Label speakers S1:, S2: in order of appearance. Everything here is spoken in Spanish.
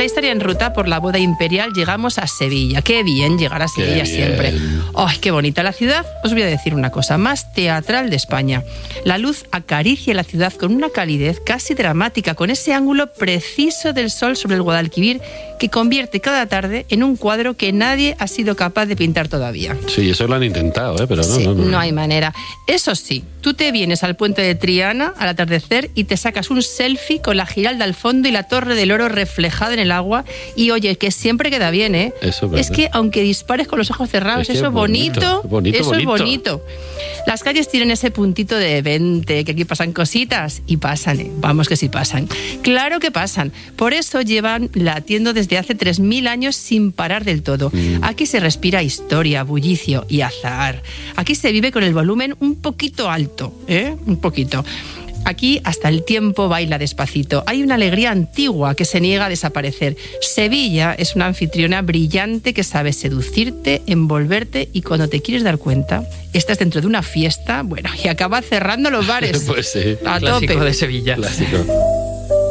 S1: la historia en ruta por la boda imperial llegamos a Sevilla. Qué bien llegar a Sevilla siempre. ¡Ay, qué bonita! La ciudad, os voy a decir una cosa, más teatral de España. La luz acaricia la ciudad con una calidez casi dramática, con ese ángulo preciso del sol sobre el Guadalquivir que convierte cada tarde en un cuadro que nadie ha sido capaz de pintar todavía.
S2: Sí, eso lo han intentado, pero no,
S1: sí,
S2: no.
S1: No hay manera. Eso sí, tú te vienes al puente de Triana al atardecer y te sacas un selfie con la Giralda al fondo y la Torre del Oro reflejada en el agua y oye, que siempre queda bien, ¿eh?
S2: Eso
S1: es que aunque dispares con los ojos cerrados, eso es bonito. Es bonito. Las calles tienen ese puntito de vente, que aquí pasan cositas y pasan, ¿eh? Vamos que sí pasan. Claro que pasan. Por eso llevan latiendo desde hace 3000 años sin parar del todo. Aquí se respira historia, bullicio y azar. Aquí se vive con el volumen un poquito alto, ¿eh? Un poquito. Aquí hasta el tiempo baila despacito. Hay una alegría antigua que se niega a desaparecer. Sevilla es una anfitriona brillante que sabe seducirte, envolverte y cuando te quieres dar cuenta, estás dentro de una fiesta, bueno, y acaba cerrando los bares.
S2: Pues sí.
S1: A
S3: Clásico
S1: tope.
S3: de Sevilla.
S2: Clásico.